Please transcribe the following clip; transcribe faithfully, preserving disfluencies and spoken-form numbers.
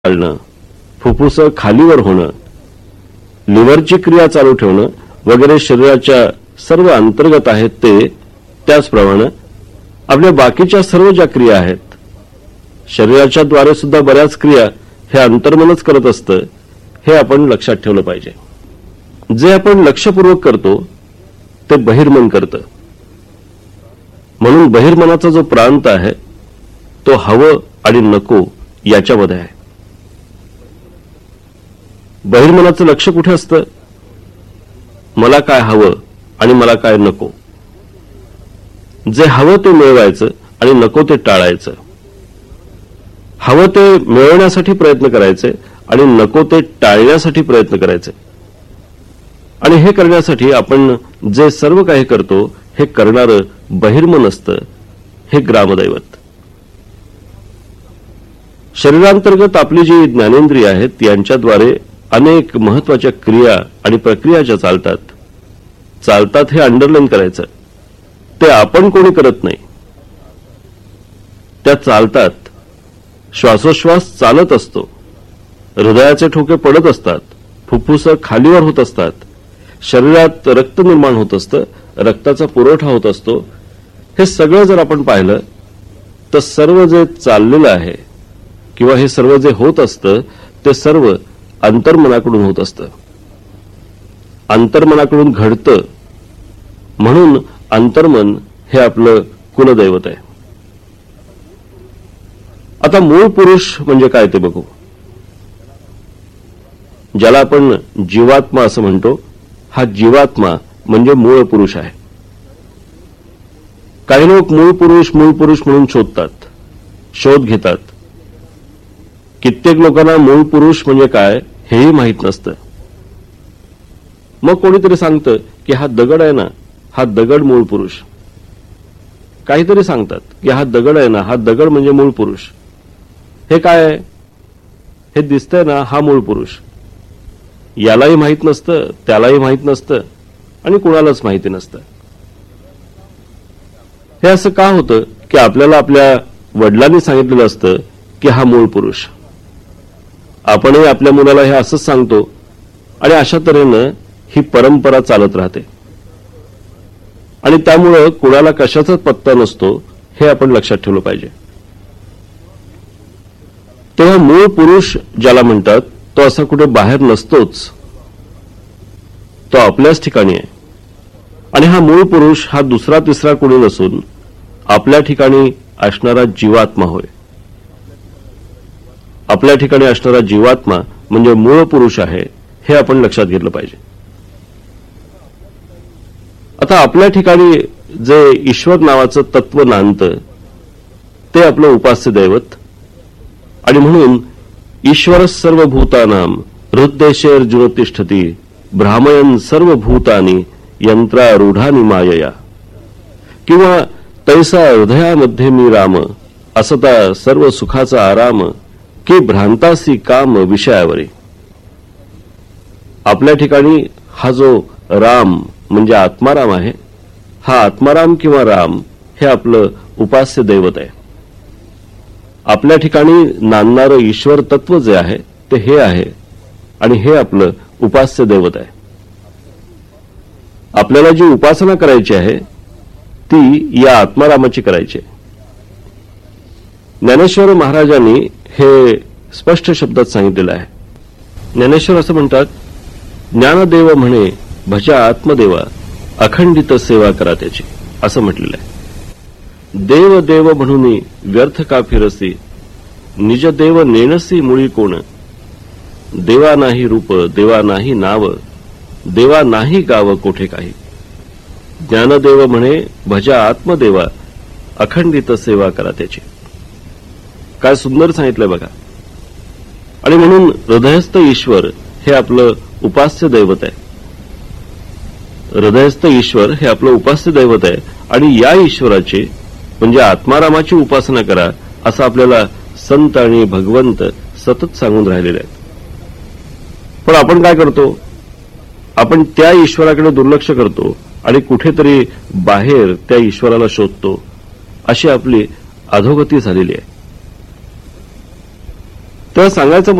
चालणं, फुफ्फुस खालीवर होणं, लिव्हरची क्रिया चालू ठेवणं वगैरे शरीराच्या सर्व अंतर्गत आहेत ते, त्याचप्रमाणे आपल्या बाकीच्या सर्व ज्या क्रिया आहेत शरीराच्या द्वारे सुद्धा बऱ्याच क्रिया हे अंतर्मनच करत असतं, हे आपण लक्षात ठेवलं पाहिजे. जे आपण लक्षपूर्वक करतो ते बहिर्मन करतं. म्हणून बहिर्मनाचा जो प्रांत आहे तो हवं आणि नको याच्यामध्ये आहे. बहिर्मनाचं लक्ष कुठे असतं? मला काय हवं आणि मला काय नको. जे हवं ते मिळवायचं आणि नको ते टाळायचं. हवं ते मिळवण्यासाठी प्रयत्न करायचे आणि नको ते टाळण्यासाठी प्रयत्न करायचे. आणि हे करण्यासाठी आपण जे सर्व काही करतो हे करणारं बहिर्मन असतं, हे ग्रामदैवत. शरीरांतर्गत आपली जी ज्ञानेंद्रिय आहेत यांच्याद्वारे अनेक महत्वाच्या क्रिया आणि प्रक्रिया ज्या चालतात चालतात हे अंडरलाईन करायचं. ते आपण कोणी करत नाही, त्या चालतात. श्वासोश्वास चालत असतो, हृदयाचे ठोके पडत असतात, फुफ्फुस खालीवर होत असतात, शरीरात रक्त निर्माण होत असतं, रक्ताचा पुरवठा होत असतो. हे सगळं जर आपण पाहिलं तर सर्व जे चाललेलं आहे किंवा हे सर्व जे होत असतं ते सर्व अंतर्मनाकडून होत असतं, अंतर्मनाकडून घडतं. म्हणून अंतर्मन हे आपलं कुलदैवत आहे. आता मूळ पुरुष म्हणजे काय ते बघू. ज्याला आपण जीवात्मा असं म्हणतो, हा जीवात्मा म्हणजे मूळ पुरुष आहे. काही लोक मूळ पुरुष मूळ पुरुष म्हणून शोधतात, शोध घेतात. कित्येक लोकांना मूळ पुरुष म्हणजे काय हेही माहीत नसतं. मग कोणीतरी सांगतं की हा दगड आहे ना, हा दगड मूळ पुरुष. काहीतरी सांगतात की हा दगड आहे ना, हा दगड म्हणजे मूळ पुरुष. हे काय आहे? हे दिसतंय ना, हा मूळ पुरुष. यालाही माहीत नसतं, त्यालाही माहीत नसतं आणि कुणालाच माहिती नसतं. हे असं का होतं की आपल्याला आपल्या वडिलांनी सांगितलेलं असतं की हा मूळ पुरुष. आपणही आपल्या मुलाला हे असंच सांगतो आणि अशा तऱ्हेनं ही परंपरा चालत राहते. आणि त्यामुळं कुणाला कशाचाच पत्ता नसतो, हे आपण लक्षात ठेवलं पाहिजे. तेव्हा मूळ पुरुष ज्याला म्हणतात तो असा कुठे बाहेर नसतोच, तो आपल्याच ठिकाणी आहे. आणि हा मूळ पुरुष हा दुसरा तिसरा कोणी नसून आपल्या ठिकाणी असणारा जीवात्मा होय. आपल्या ठिकाणी असणारा जीवात्मा म्हणजे मूळ पुरुष आहे, हे आपण लक्षात घेतलं पाहिजे. आता आपल्या ठिकाणी जे ईश्वर नावाचं तत्व नांदतं ते आपलं उपास्य दैवत. आणि म्हणून ईश्वर सर्वभूतानां हृद्देशे अर्जुन तिष्ठति भ्रामयन् सर्वभूतानि यंत्रारूढानि मायया. किंवा तैसा हृदयामध्ये मी राम असता सर्व सुखाचा आराम की भ्रांतासी काम विषयावरी. आपल्या ठिकाणी हा जो राम म्हणजे आत्माराम आहे, हा आत्माराम किंवा राम हे आपलं उपास्य दैवत आहे. आपल्या ठिकाणी नांदणारं ईश्वर तत्व जे आहे ते हे आहे आणि हे आपलं उपास्य दैवत आहे. आपल्याला जी उपासना करायची आहे ती या आत्मारामाची करायची आहे. ज्ञानेश्वर महाराजांनी हे स्पष्ट शब्दात सांगितलेलं आहे. ज्ञानेश्वर असं म्हणतात, ज्ञानदेव म्हणे भजा आत्मदेवा अखंडित सेवा करा त्याची, असं म्हटलेलं आहे. देव देव म्हणून व्यर्थ का फिरसी निज देव नेणसी मुळी कोण. देवा नाही रूप देवा नाही नाव देवा नाही गाव कोठे काही. ज्ञानदेव म्हणे भजा आत्मदेवा अखंडित सेवा करा त्याची. काय सुंदर सांगितलंय बघा. आणि म्हणून हृदयस्थ ईश्वर हे आपलं उपास्य दैवत आहे. हृदयस्थ ईश्वर हे आपलं उपास्य दैवत आहे. आणि या ईश्वराची म्हणजे आत्मारामाची उपासना करा असं आपल्याला संत आणि भगवंत सतत सांगून राहिलेले आहेत. पण आपण काय करतो? आपण त्या ईश्वराकडे दुर्लक्ष करतो आणि कुठेतरी बाहेर त्या ईश्वराला शोधतो. अशी आपली अधोगती झालेली आहे. तेव्हा सांगायचं